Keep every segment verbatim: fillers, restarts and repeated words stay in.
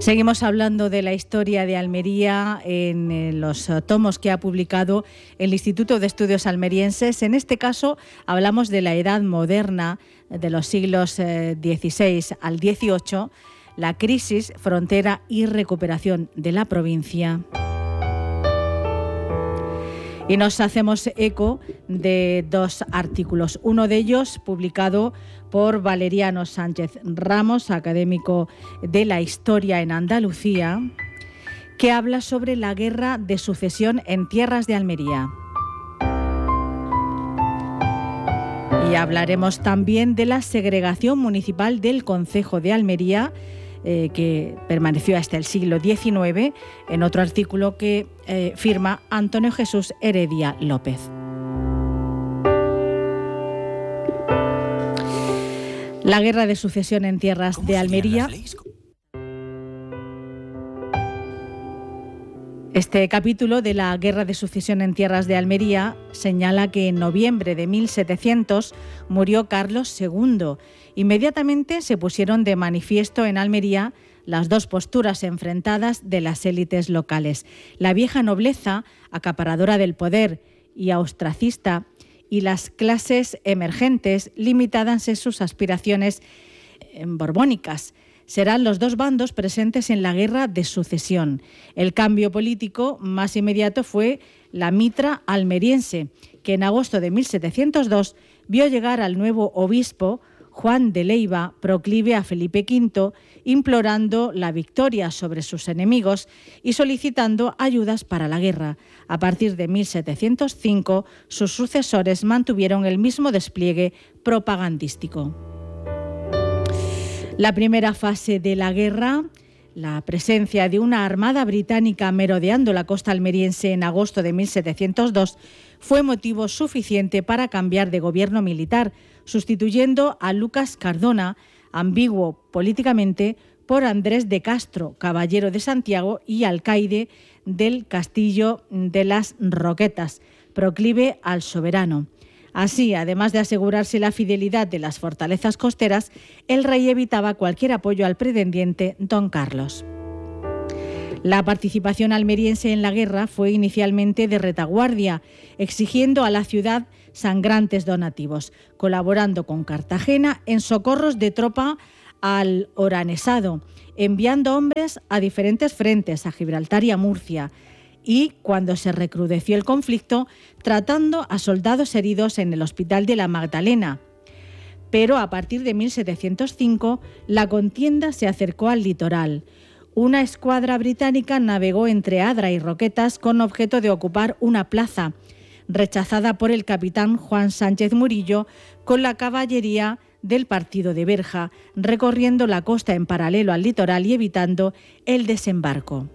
Seguimos hablando de la historia de Almería en los tomos que ha publicado el Instituto de Estudios Almerienses. En este caso hablamos de la Edad Moderna, de los siglos dieciséis al dieciocho, la crisis, frontera y recuperación de la provincia. Y nos hacemos eco de dos artículos. Uno de ellos publicado por Valeriano Sánchez Ramos, académico de la historia en Andalucía, que habla sobre la guerra de sucesión en tierras de Almería. Y hablaremos también de la segregación municipal del concejo de Almería, Eh, que permaneció hasta el siglo diecinueve, en otro artículo que eh, firma Antonio Jesús Heredia López. La guerra de sucesión en tierras de Almería. Este capítulo de la Guerra de Sucesión en Tierras de Almería señala que en noviembre de mil setecientos murió Carlos segundo. Inmediatamente se pusieron de manifiesto en Almería las dos posturas enfrentadas de las élites locales. La vieja nobleza, acaparadora del poder y ostracista, y las clases emergentes, limitadas en sus aspiraciones borbónicas. Serán los dos bandos presentes en la guerra de sucesión. El cambio político más inmediato fue la mitra almeriense, que en agosto de mil setecientos dos vio llegar al nuevo obispo Juan de Leiva, proclive a Felipe quinto, implorando la victoria sobre sus enemigos y solicitando ayudas para la guerra. A partir de mil setecientos cinco, sus sucesores mantuvieron el mismo despliegue propagandístico. La primera fase de la guerra, la presencia de una armada británica merodeando la costa almeriense en agosto de mil setecientos dos, fue motivo suficiente para cambiar de gobierno militar, sustituyendo a Lucas Cardona, ambiguo políticamente, por Andrés de Castro, caballero de Santiago y alcaide del Castillo de las Roquetas, proclive al soberano. Así, además de asegurarse la fidelidad de las fortalezas costeras, el rey evitaba cualquier apoyo al pretendiente don Carlos. La participación almeriense en la guerra fue inicialmente de retaguardia, exigiendo a la ciudad sangrantes donativos, colaborando con Cartagena en socorros de tropa al Oranesado, enviando hombres a diferentes frentes, a Gibraltar y a Murcia, y, cuando se recrudeció el conflicto, tratando a soldados heridos en el Hospital de la Magdalena. Pero a partir de mil setecientos cinco, la contienda se acercó al litoral. Una escuadra británica navegó entre Adra y Roquetas con objeto de ocupar una plaza, rechazada por el capitán Juan Sánchez Murillo con la caballería del partido de Berja, recorriendo la costa en paralelo al litoral y evitando el desembarco.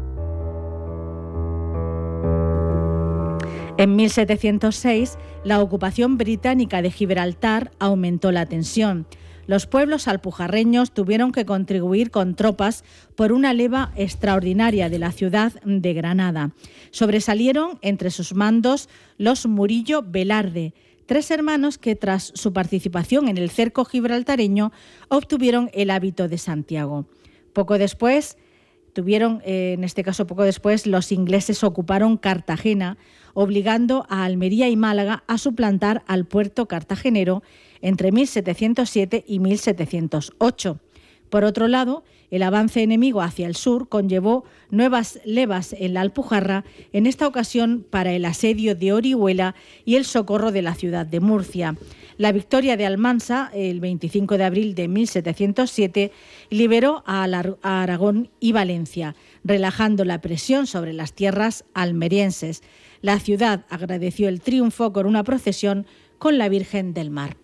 En mil setecientos seis, la ocupación británica de Gibraltar aumentó la tensión. Los pueblos alpujarreños tuvieron que contribuir con tropas por una leva extraordinaria de la ciudad de Granada. Sobresalieron entre sus mandos los Murillo Velarde, tres hermanos que tras su participación en el cerco gibraltareño obtuvieron el hábito de Santiago. Poco después, tuvieron, eh, en este caso poco después, los ingleses ocuparon Cartagena, obligando a Almería y Málaga a suplantar al puerto cartagenero entre mil setecientos siete y mil setecientos ocho. Por otro lado, el avance enemigo hacia el sur conllevó nuevas levas en la Alpujarra, en esta ocasión para el asedio de Orihuela y el socorro de la ciudad de Murcia. La victoria de Almansa, el veinticinco de abril de mil setecientos siete, liberó a Aragón y Valencia, relajando la presión sobre las tierras almerienses. La ciudad agradeció el triunfo con una procesión con la Virgen del Mar.